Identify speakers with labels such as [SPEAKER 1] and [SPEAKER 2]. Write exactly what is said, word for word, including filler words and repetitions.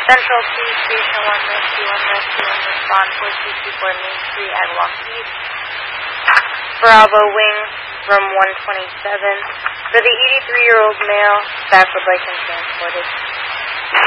[SPEAKER 1] Central Police Station one Rescue, one Rescue, one Respond, four two two four Main Street, Agawam East. Bravo Wing, room one twenty-seven. For the eighty-three-year-old male, backward license transported.